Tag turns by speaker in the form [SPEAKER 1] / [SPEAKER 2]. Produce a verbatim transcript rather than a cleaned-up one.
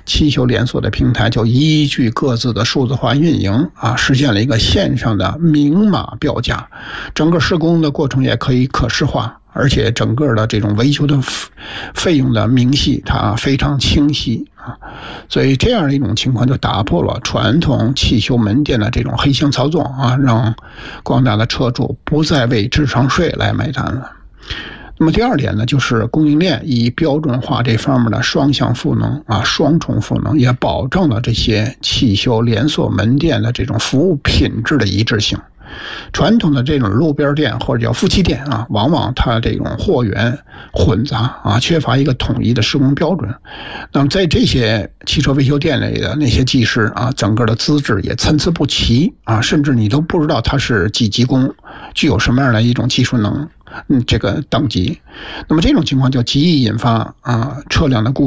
[SPEAKER 1] 汽修连锁的平台就依据各自的数字化运营啊，实现了一个线上的明码标价，整个施工的过程也可以可视化，而且整个的这种维修的费用的明细它非常清晰啊，所以这样的一种情况就打破了传统汽修门店的这种黑箱操作啊，让广大的车主不再为智商税来买单了。那么第二点呢，就是供应链以标准化这方面的双向赋能啊，双重赋能，也保证了这些汽修连锁门店的这种服务品质的一致性。传统的这种路边店或者叫夫妻店啊，往往它这种货源混杂啊，缺乏一个统一的施工标准。那么在这些汽车维修店里的那些技师啊，整个的资质也参差不齐啊，甚至你都不知道他是几级工，具有什么样的一种技术能嗯这个等级。那么这种情况就极易引发啊车辆的故